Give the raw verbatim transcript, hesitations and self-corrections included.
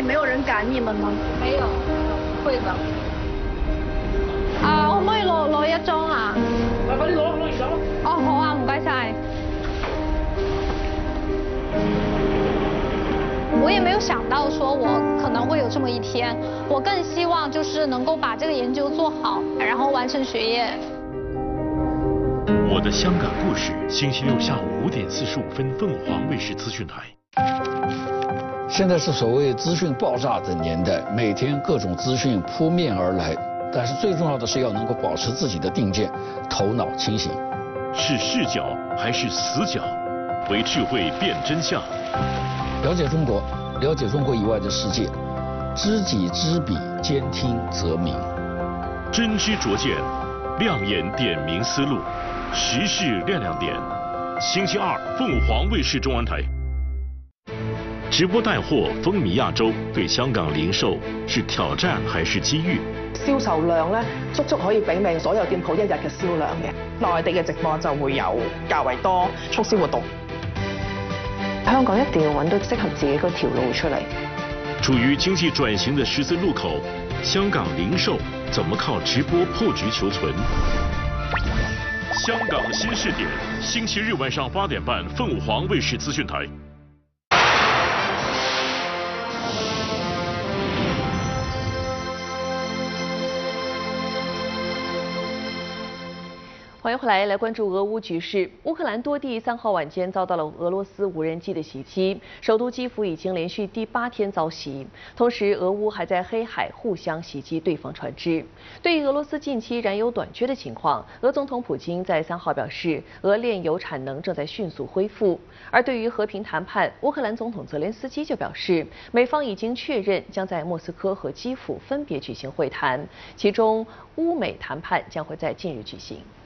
没有人赶你們嗎？ 沒有，不會的。 啊，可唔可以攞攞一張啊？ 快快啲攞攞二手。 哦，好啊，唔該晒。我也沒有想到說我可能會有這麼一天，我更希望就是能夠把這個研究做好，然後完成學業。 我的香港故事，星期六下午五點四十五分，鳳凰衛視資訊台。 現在是所謂資訊爆炸的年代，每天各種資訊撲面而來，但是最重要的是要能夠保持自己的定見，頭腦清醒。 是視角還是死角？為智慧辨真相。 了解中國，了解中國以外的世界，知己知彼，兼聽則明。 真知灼見，亮眼點明思路，時事亮亮點。星期二，鳳凰衛視中文台。直播帶貨風靡亞洲，對香港零售是挑戰還是機遇？ 銷售量咧，足足可以媲美所有店鋪一日嘅銷量嘅。內地嘅直播就會有較為多促銷活動。香港一定要揾到適合自己嗰條路出嚟。 處於經濟轉型的十字路口，香港零售怎麼靠直播破局求存？香港新視點，星期日晚上八點半，鳳凰衛視資訊台。 欢迎回来，来关注俄乌局势。乌克兰多地三号晚间遭到了俄罗斯无人机的袭击，首都基辅已经连续第八天遭袭。同时，俄乌还在黑海互相袭击对方船只。对于俄罗斯近期燃油短缺的情况，俄总统普京在三号表示，俄炼油产能正在迅速恢复。而对于和平谈判，乌克兰总统泽连斯基就表示，美方已经确认将在莫斯科和基辅分别举行会谈，其中乌美谈判将会在近日举行。